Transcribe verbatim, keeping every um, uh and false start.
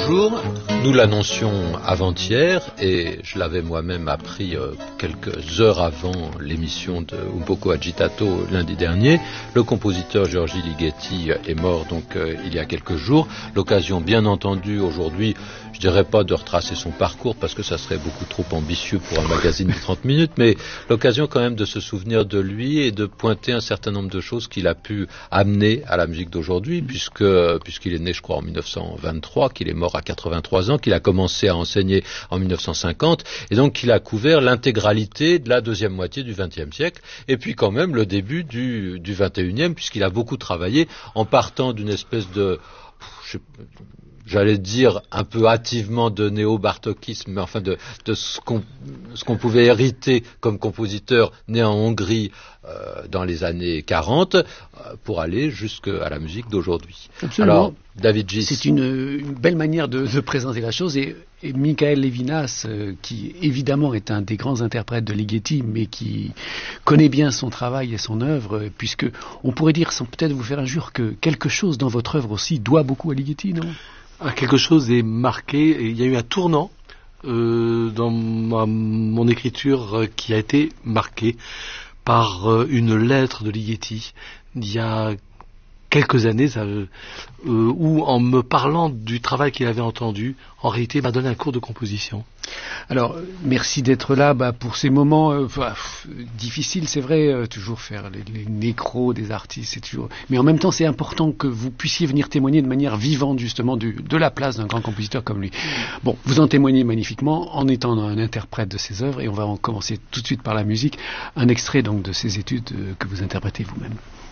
Bonjour, nous l'annoncions avant-hier et je l'avais moi-même appris euh, quelques heures avant l'émission de Un poco agitato lundi dernier. Le compositeur Giorgi Ligeti est mort donc euh, il y a quelques jours. L'occasion bien entendu aujourd'hui, je dirais pas de retracer son parcours parce que ça serait beaucoup trop ambitieux pour un magazine de trente minutes, mais l'occasion quand même de se souvenir de lui et de pointer un certain nombre de choses qu'il a pu amener à la musique d'aujourd'hui, puisque puisqu'il est né je crois en mille neuf cent vingt-trois, qu'il est mort à quatre-vingt-trois ans, qu'il a commencé à enseigner en mille neuf cent cinquante et donc qu'il a couvert l'intégralité de la deuxième moitié du vingtième siècle et puis quand même le début du, du vingt et unième, puisqu'il a beaucoup travaillé en partant d'une espèce de... Je, j'allais dire un peu hâtivement de néo-bartokisme, mais enfin de, de ce qu'on ce qu'on pouvait hériter comme compositeur né en Hongrie euh, dans les années quarante, euh, pour aller jusqu'à la musique d'aujourd'hui. Absolument. Alors, David Gis. C'est une, une belle manière de, de présenter la chose et, et Michael Levinas, euh, qui évidemment est un des grands interprètes de Ligeti, mais qui connaît bien son travail et son œuvre, euh, puisque on pourrait dire, sans peut-être vous faire injure, que quelque chose dans votre œuvre aussi doit beaucoup à Ligeti, non ? Ah, quelque chose est marqué, et il y a eu un tournant euh, dans ma, mon écriture euh, qui a été marqué par euh, une lettre de Ligeti il y a quelques années ça, euh, où en me parlant du travail qu'il avait entendu, en réalité il m'a donné un cours de composition. Alors, merci d'être là bah, pour ces moments euh, bah, difficiles, c'est vrai, euh, toujours faire les, les nécros des artistes, c'est toujours... mais en même temps c'est important que vous puissiez venir témoigner de manière vivante justement du, de la place d'un grand compositeur comme lui. Bon, vous en témoignez magnifiquement en étant un interprète de ses œuvres et on va en commencer tout de suite par la musique, un extrait donc de ces études euh, que vous interprétez vous-même.